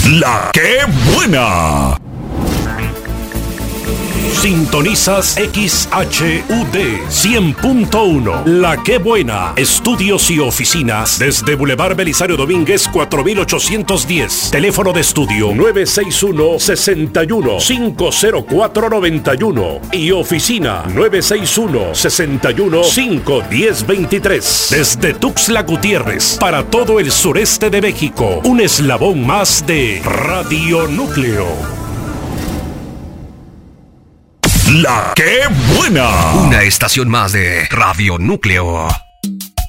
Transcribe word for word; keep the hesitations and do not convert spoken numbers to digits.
La que buena. Sintonizas X H U D cien punto uno. La que buena. Estudios y oficinas desde Boulevard Belisario Domínguez cuatro mil ochocientos diez. Teléfono de estudio nueve seis uno, seis uno, cinco cero cuatro, nueve uno y oficina nueve seis uno, seis uno, cinco uno cero, dos tres. Desde Tuxtla Gutiérrez para todo el sureste de México. Un eslabón más de Radio Núcleo. La que buena. Una estación más de Radio Núcleo.